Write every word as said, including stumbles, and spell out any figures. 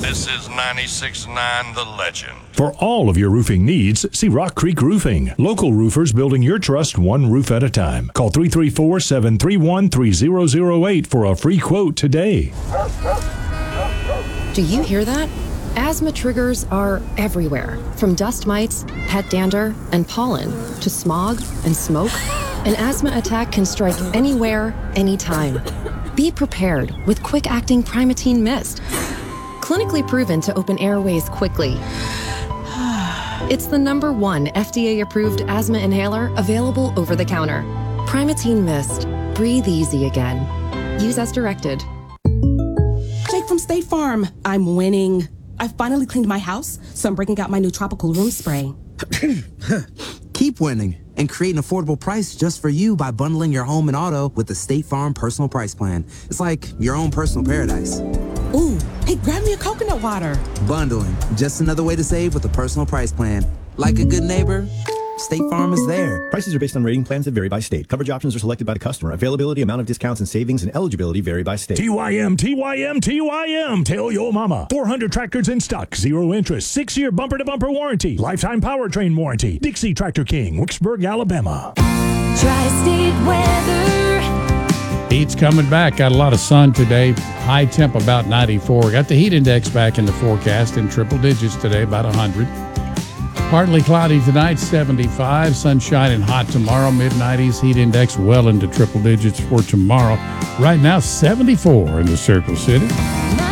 This is ninety-six point nine The Legend. For all of your roofing needs, see Rock Creek Roofing. Local roofers building your trust one roof at a time. Call three three four, seven three one, three zero zero eight for a free quote today. Do you hear that? Asthma triggers are everywhere, from dust mites, pet dander, and pollen, to smog and smoke. An asthma attack can strike anywhere, anytime. Be prepared with quick-acting Primatene Mist. Clinically proven to open airways quickly. It's the number one F D A-approved asthma inhaler available over the counter. Primatene Mist. Breathe easy again. Use as directed. Jake from State Farm. I'm winning. I finally cleaned my house, so I'm breaking out my new tropical room spray. Keep winning and create an affordable price just for you by bundling your home and auto with the State Farm Personal Price Plan. It's like your own personal paradise. Ooh, hey, grab me a coconut water. Bundling, just another way to save with a personal price plan. Like a good neighbor, State Farm is there. Prices are based on rating plans that vary by state. Coverage options are selected by the customer. Availability, amount of discounts and savings, and eligibility vary by state. T Y M, T Y M, T Y M. Tell your mama. four hundred tractors in stock. Zero interest. Six-year bumper-to-bumper warranty. Lifetime powertrain warranty. Dixie Tractor King, Wicksburg, Alabama. Tri-State weather. Heat's coming back. Got a lot of sun today. High temp about ninety-four. Got the heat index back in the forecast in triple digits today, about one hundred. Partly cloudy tonight, seventy-five. Sunshine and hot tomorrow, mid nineties. Heat index well into triple digits for tomorrow. Right now, seventy-four in the Circle City.